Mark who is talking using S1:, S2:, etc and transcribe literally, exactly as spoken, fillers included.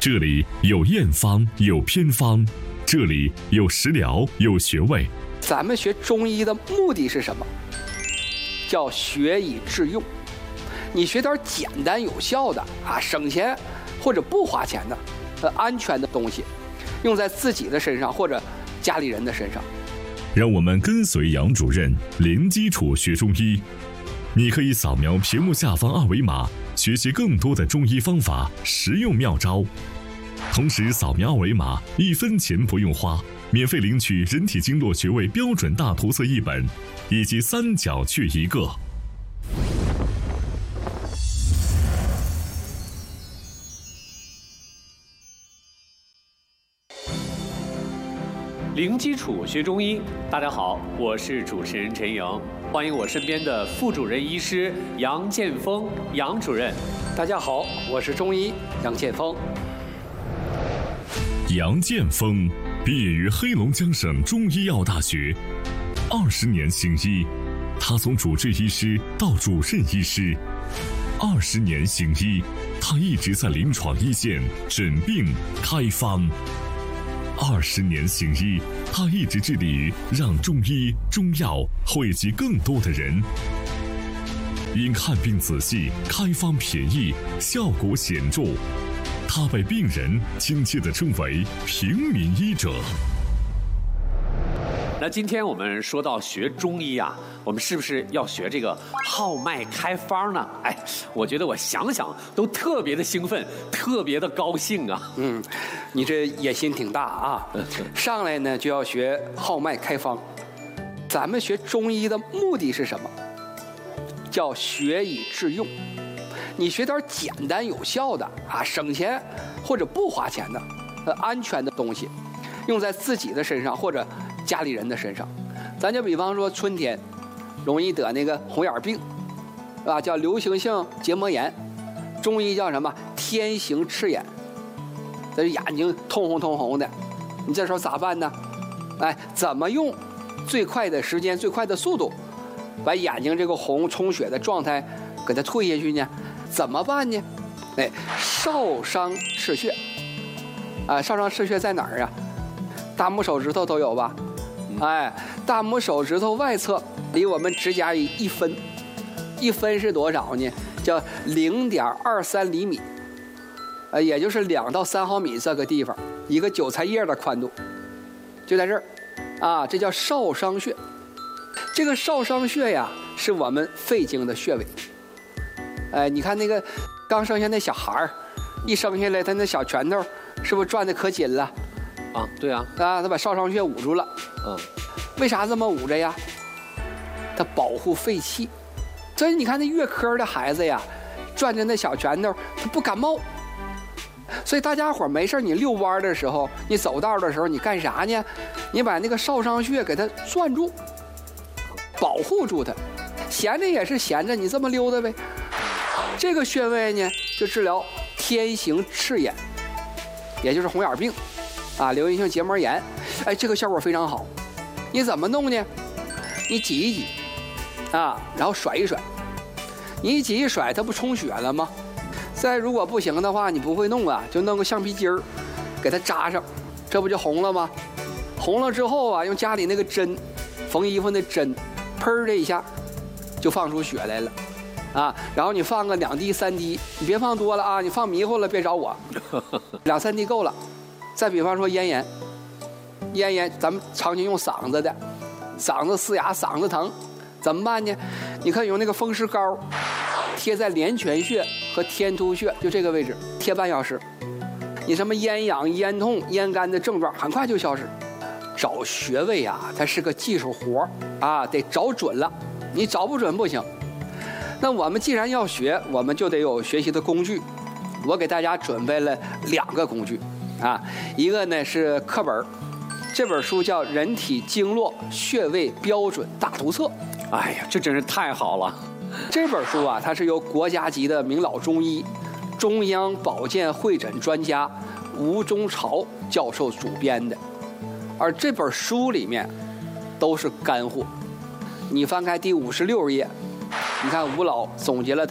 S1: 这里有验方，有偏方，这里有食疗，有穴位。
S2: 咱们学中医的目的是什么？叫学以致用。你学点简单有效的啊，省钱或者不花钱的，呃，安全的东西，用在自己的身上或者家里人的身上。
S1: 让我们跟随杨主任零基础学中医。你可以扫描屏幕下方二维码，学习更多的中医方法、实用妙招。同时扫描二维码，一分钱不用花，免费领取人体经络穴位标准大图册一本，以及三角穴一个。
S3: 零基础学中医，大家好，我是主持人陈莹，欢迎我身边的副主任医师杨建峰杨主任。
S2: 大家好，我是中医杨建峰。
S1: 杨建峰毕业于黑龙江省中医药大学，二十年行医，他从主治医师到主任医师，二十年行医，他一直在临床一线诊病开方。二十年行医，他一直致力于让中医中药惠及更多的人。因看病仔细，开方便宜，效果显著，他被病人亲切地称为平民医者。
S3: 那今天我们说到学中医啊，我们是不是要学这个号脉开方呢？哎，我觉得我想想都特别的兴奋，特别的高兴啊。
S2: 嗯，你这野心挺大啊！上来呢就要学号脉开方。咱们学中医的目的是什么？叫学以致用。你学点简单有效的啊，省钱或者不花钱的，呃，安全的东西，用在自己的身上或者家里人的身上。咱就比方说春天容易得那个红眼病，是吧？叫流行性结膜炎，中医叫什么？天行赤眼，这眼睛通红通红的，你这时候咋办呢？哎，怎么用最快的时间、最快的速度，把眼睛这个红充血的状态给它退下去呢？怎么办呢？哎，少商赤穴，啊，少商赤穴在哪儿啊？大拇手指头都有吧？哎，大拇手指头外侧离我们指甲一一分，一分是多少呢？叫零点二三厘米，呃，也就是两到三毫米这个地方，一个韭菜叶的宽度，就在这儿，啊，这叫少商穴。这个少商穴呀，是我们肺经的穴位。哎，你看那个刚生下那小孩儿，一生下来他那小拳头是不是转的可紧了？
S3: 啊，对啊，
S2: 啊，他把少商穴捂住了。
S3: 嗯，
S2: 为啥这么捂着呀？它保护肺气。所以你看那月科的孩子呀，转着那小拳头，他不感冒。所以大家伙没事你遛弯的时候，你走道的时候，你干啥呢？你把那个少商穴给它攥住，保护住它。闲着也是闲着，你这么溜达呗。这个穴位呢，就治疗天行赤眼，也就是红眼病，啊，流行性结膜炎。哎，这个效果非常好。你怎么弄呢？你挤一挤，啊，然后甩一甩。你一挤一甩，它不充血了吗？再如果不行的话，你不会弄啊，就弄个橡皮筋儿，给它扎上，这不就红了吗？红了之后啊，用家里那个针，缝衣服那针，砰的一下，就放出血来了。啊，然后你放个两滴三滴，你别放多了啊，你放迷糊了别找我，两三滴够了。再比方说咽炎，咽炎咱们常年用嗓子的，嗓子嘶哑，嗓子疼，怎么办呢？你可以用那个风湿膏贴在连泉穴和天突穴，就这个位置贴半小时，你什么咽痒、咽痛、咽干的症状很快就消失。找穴位啊，它是个技术活啊，得找准了，你找不准不行。那我们既然要学，我们就得有学习的工具。我给大家准备了两个工具啊，一个呢是课本，这本书叫《人体经络穴位标准大图册》。
S3: 哎呀，这真是太好了！
S2: 这本书啊，它是由国家级的名老中医、中央保健会诊专家吴中朝教授主编的，而这本书里面都是干货。你翻开第五十六页。你看吴老总结了